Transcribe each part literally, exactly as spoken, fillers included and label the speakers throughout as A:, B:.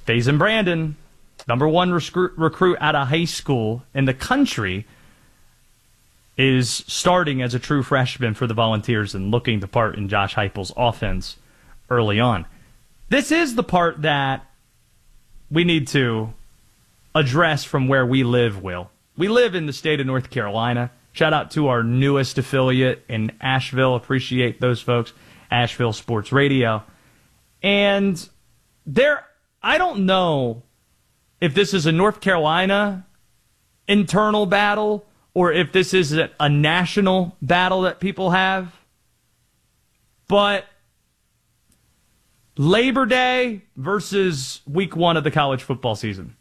A: Faison Brandon, number one recruit, recruit out of high school in the country, is starting as a true freshman for the Volunteers and looking the part in Josh Heupel's offense early on. This is the part that we need to address from where we live, Will. We live in the state of North Carolina. Shout out to our newest affiliate in Asheville. Appreciate those folks, Asheville Sports Radio. And there, I don't know if this is a North Carolina internal battle or if this is a, a national battle that people have. But Labor Day versus week one of the college football season.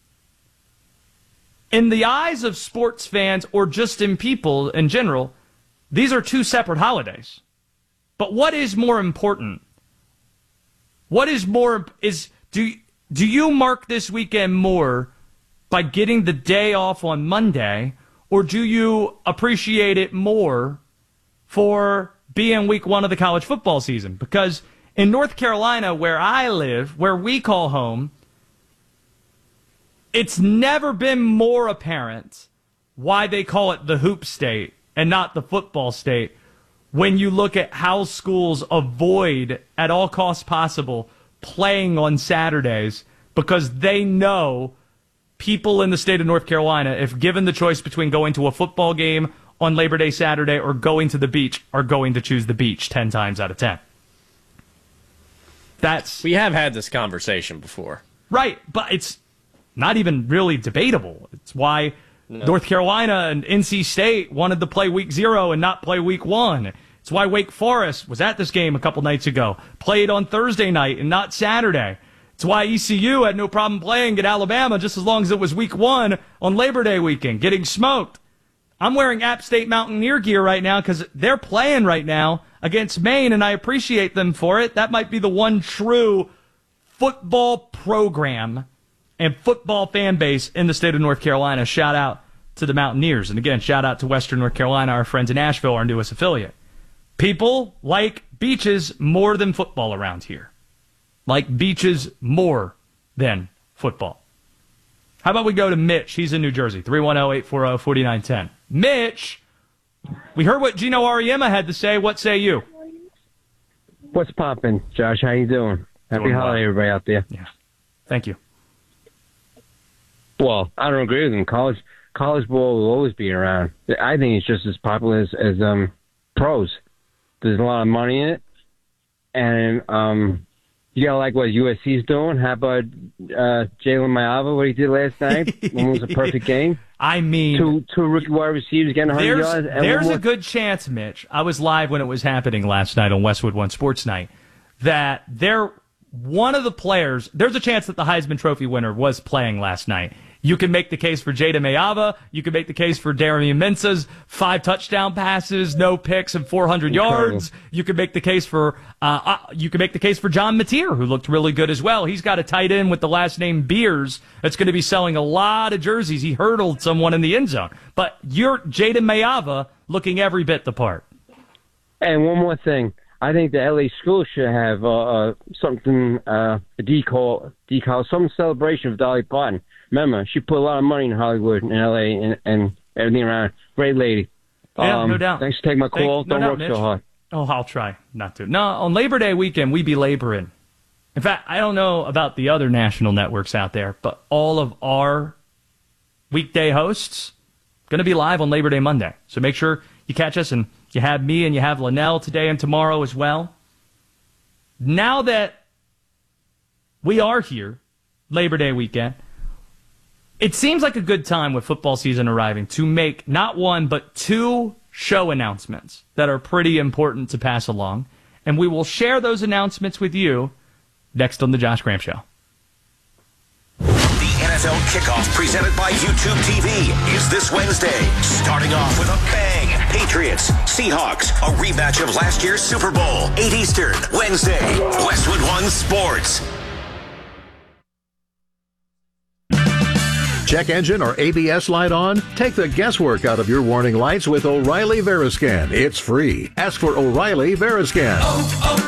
A: In the eyes of sports fans or just in people in general, these are two separate holidays. But what is more important? What is more is do do you mark this weekend more by getting the day off on Monday, or do you appreciate it more for being week one of the college football season? Because in North Carolina, where I live, where we call home, it's never been more apparent why they call it the hoop state and not the football state when you look at how schools avoid, at all costs possible, playing on Saturdays because they know people in the state of North Carolina, if given the choice between going to a football game on Labor Day Saturday or going to the beach, are going to choose the beach ten times out of ten. That's
B: We have had this conversation before.
A: Right, but it's not even really debatable. It's why
B: no.
A: North Carolina and N C State wanted to play week zero and not play week one. It's why Wake Forest was at this game a couple nights ago, played on Thursday night and not Saturday. It's why E C U had no problem playing at Alabama just as long as it was week one on Labor Day weekend, getting smoked. I'm wearing App State Mountaineer gear right now because they're playing right now against Maine, and I appreciate them for it. That might be the one true football program and football fan base in the state of North Carolina. Shout out to the Mountaineers. And again, shout out to Western North Carolina, our friends in Asheville, our newest affiliate. People like beaches more than football around here. Like beaches more than football. How about we go to Mitch? He's in New Jersey. three one zero, eight four zero, four nine one zero. Mitch, we heard what Gino Auriemma had to say. What say you?
C: What's poppin', Josh? How you doing? Happy
A: Doing
C: holiday,
A: well.
C: everybody out there.
A: Yeah. Thank you.
C: Well, I don't agree with him. College college ball will always be around. I think it's just as popular as, as um pros. There's a lot of money in it, and um, you gotta like what U S C's doing. How about uh, Jalen Mayava? What he did last night? When it was a perfect game.
A: I mean,
C: two two rookie wide receivers getting one hundred
A: there's,
C: yards. And
A: there's
C: one
A: a good chance, Mitch. I was live when it was happening last night on Westwood One Sports Night. That they're one of the players. There's a chance that the Heisman Trophy winner was playing last night. You can make the case for Jada Mayava. You can make the case for Darian Mensah's five touchdown passes, no picks, and four hundred
C: Incredible.
A: yards. You can make the case for uh, uh, you can make the case for John Mateer, who looked really good as well. He's got a tight end with the last name Beers that's going to be selling a lot of jerseys. He hurdled someone in the end zone. But you're Jada Mayava looking every bit the part.
C: And one more thing. I think the L A school should have uh, uh, something, uh, a decal, decal, some celebration of Dolly Parton. Remember, she put a lot of money in Hollywood and L A and, and everything around. Great lady.
A: Yeah,
C: um,
A: no doubt.
C: Thanks for taking my call.
A: Thank, no
C: Don't
A: doubt,
C: work
A: Mitch.
C: so hard.
A: Oh, I'll try not to. No, on Labor Day weekend, we be laboring. In fact, I don't know about the other national networks out there, but all of our weekday hosts going to be live on Labor Day Monday. So make sure you catch us, and you have me and you have Linnell today and tomorrow as well. Now that we are here, Labor Day weekend, it seems like a good time with football season arriving to make not one but two show announcements that are pretty important to pass along. And we will share those announcements with you next on The Josh Graham Show.
D: The N F L kickoff presented by YouTube T V is this Wednesday, starting off with a bang. Patriots, Seahawks, a rematch of last year's Super Bowl, eight Eastern, Wednesday, Westwood One Sports.
E: Check engine or A B S light on? Take the guesswork out of your warning lights with O'Reilly Veriscan. It's free. Ask for O'Reilly Veriscan.
F: Oh, oh,